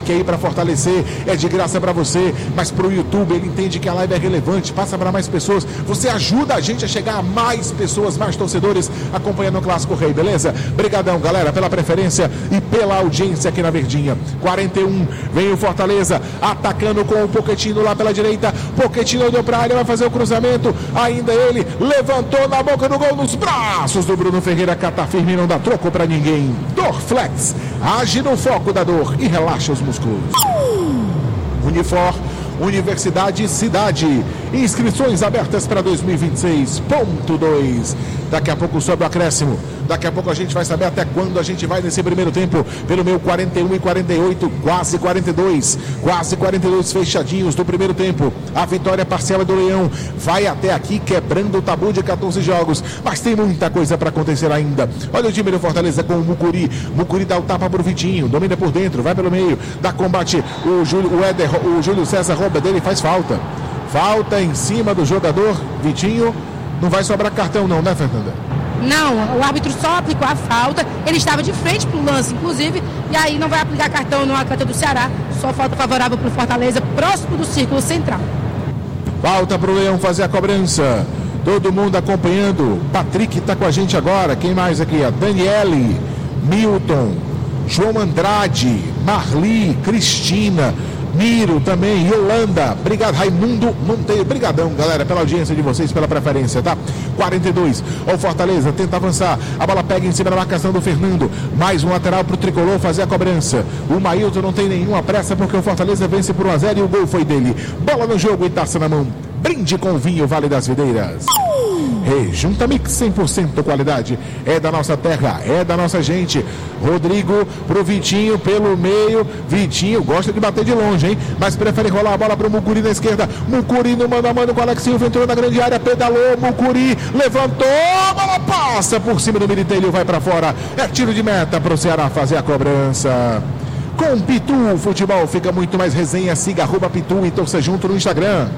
like aí para fortalecer, é de graça para você, mas pro YouTube ele entende que a live é relevante, passa para mais pessoas, você ajuda a gente a chegar a mais pessoas, mais torcedores acompanhando o Clássico Rei, beleza? Brigadão, galera, pela preferência e pela audiência aqui na Verdinha. 41, vem o Fortaleza, atacando com o Pochettino lá pela direita, Pochettino deu pra área, vai fazer o cruzamento, ainda ele levantou na boca do gol, nos braços do Bruno Ferreira, cata firme, não dá troco pra ninguém. Dorflex, age no foco da dor e relaxa os músculos. Unifor, Universidade Cidade, inscrições abertas para 2026.2. Daqui a pouco sobe o acréscimo, daqui a pouco a gente vai saber até quando a gente vai nesse primeiro tempo, pelo meu 41 e 48, quase 42 fechadinhos do primeiro tempo. A vitória parcial é do Leão, vai até aqui quebrando o tabu de 14 jogos, mas tem muita coisa para acontecer ainda. Olha o time do Fortaleza com o Mucuri dá o tapa pro Vitinho, domina por dentro, vai pelo meio, dá combate, o Júlio César rouba dele e faz falta em cima do jogador Vitinho. Não vai sobrar cartão não, né, Fernanda? Não, o árbitro só aplicou a falta, ele estava de frente pro lance, inclusive, e aí não vai aplicar cartão no atleta do Ceará, só falta favorável pro Fortaleza, próximo do círculo central. Falta pro Leão fazer a cobrança, todo mundo acompanhando, Patrick tá com a gente agora, quem mais aqui? A Daniele, Milton, João Andrade, Marli, Cristina, Miro também, Yolanda, obrigado, Raimundo Monteiro, brigadão, galera, pela audiência de vocês, pela preferência, tá? 42, o Fortaleza tenta avançar, a bola pega em cima da marcação do Fernando, mais um lateral pro Tricolor fazer a cobrança, o Mailton não tem nenhuma pressa porque o Fortaleza vence por 1-0 e o gol foi dele, bola no jogo e taça na mão, brinde com o vinho Vale das Videiras. Rejunta Mix 100% qualidade, é da nossa terra, é da nossa gente. Rodrigo pro Vitinho pelo meio, Vitinho gosta de bater de longe, hein? Mas prefere rolar a bola pro Mucuri na esquerda, Mucuri no mano a mano com o Alex Silva, entrou na grande área, pedalou, Mucuri levantou, a bola passa por cima do Militelho, vai pra fora, é tiro de meta pro Ceará fazer a cobrança. Com Pitu, o futebol fica muito mais resenha, siga @Pitu e torça junto no Instagram.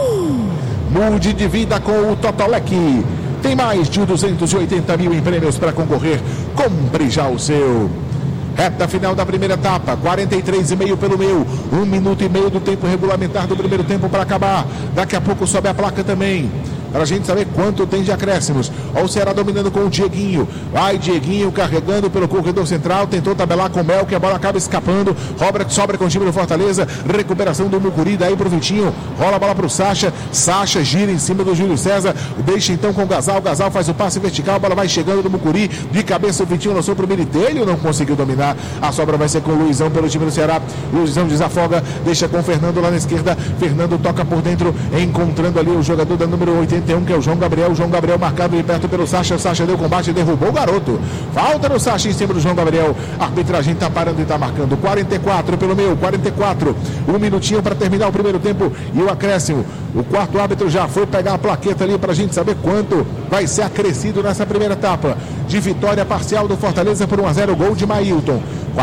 Mude de vida com o Totolec. Tem mais de 280 mil em prêmios para concorrer. Compre já o seu. Reta final da primeira etapa, 43,5 pelo meu. 1 minuto e meio do tempo regulamentar do primeiro tempo para acabar. Daqui a pouco sobe a placa também, para a gente saber quanto tem de acréscimos. Olha o Ceará dominando com o Dieguinho. Vai Dieguinho carregando pelo corredor central. Tentou tabelar com o Mel, que a bola acaba escapando. Sobra com o time do Fortaleza. Recuperação do Mucuri, daí pro Vitinho. Rola a bola pro Sacha. Sacha gira em cima do Júlio César. Deixa então com o Gasal. Gasal faz o passe vertical. A bola vai chegando do Mucuri. De cabeça o Vitinho lançou pro Militelho. Não conseguiu dominar. A sobra vai ser com o Luizão pelo time do Ceará. Luizão desafoga. Deixa com o Fernando lá na esquerda. Fernando toca por dentro. Encontrando ali o jogador da número 80. Que é o João Gabriel marcado de perto pelo Sacha, o Sacha deu combate e derrubou o garoto, falta no Sacha em cima do João Gabriel, a arbitragem tá parando e tá marcando 44 pelo meu, 44, 1 minutinho para terminar o primeiro tempo e o acréscimo, o quarto árbitro já foi pegar a plaqueta ali pra gente saber quanto vai ser acrescido nessa primeira etapa, de vitória parcial do Fortaleza por 1-0, gol de Mailton.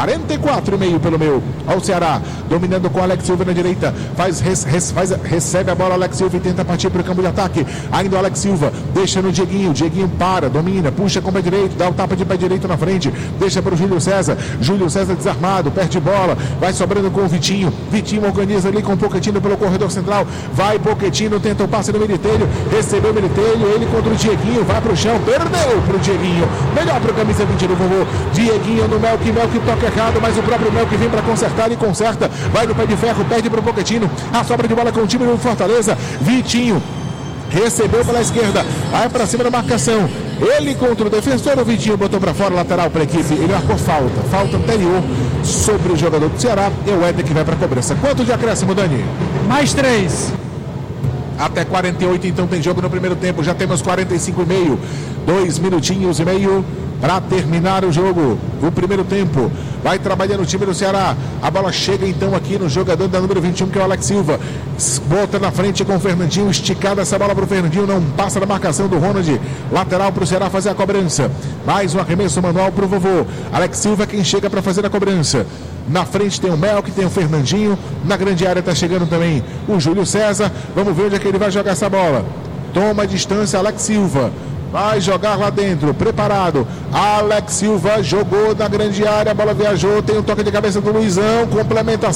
44,5 pelo meu, ao Ceará, dominando com Alex Silva na direita, recebe a bola Alex Silva e tenta partir para o campo de ataque, ainda o Alex Silva, deixa no Dieguinho para, domina, puxa com o pé direito, dá o tapa de pé direito na frente, deixa para o Júlio César desarmado, perde bola, vai sobrando com o Vitinho organiza ali com o Pochettino pelo corredor central, vai Pochettino, tenta o passe no Militelho, recebeu o Militelho, ele contra o Dieguinho, vai para o chão, perdeu para o Dieguinho, melhor para o camisa 20 do vovô, Dieguinho no Melk toca errado, mas o próprio Melk vem para consertar e conserta, vai no pé de ferro, perde para o Pochettino, a sobra de bola com o time do Fortaleza, Vitinho recebeu pela esquerda, vai para cima da marcação, ele contra o defensor, o Vitinho botou para fora, lateral para a equipe, ele marcou falta anterior sobre o jogador do Ceará, e o Éder que vai para a cobrança. Quanto de acréscimo, Dani? Mais 3. Até 48, então tem jogo no primeiro tempo, já temos 45,5, 2 minutinhos e meio para terminar o jogo, o primeiro tempo. Vai trabalhando o time do Ceará, a bola chega então aqui no jogador da número 21, que é o Alex Silva, bota na frente com o Fernandinho, esticada essa bola para o Fernandinho, não passa da marcação do Ronald, lateral para o Ceará fazer a cobrança, mais um arremesso manual para o vovô, Alex Silva quem chega para fazer a cobrança, na frente tem o Melk, tem o Fernandinho, na grande área está chegando também o Júlio César, vamos ver onde é que ele vai jogar essa bola, toma a distância Alex Silva, vai jogar lá dentro, preparado, Alex Silva jogou na grande área, a bola viajou, tem um toque de cabeça do Luizão, complementa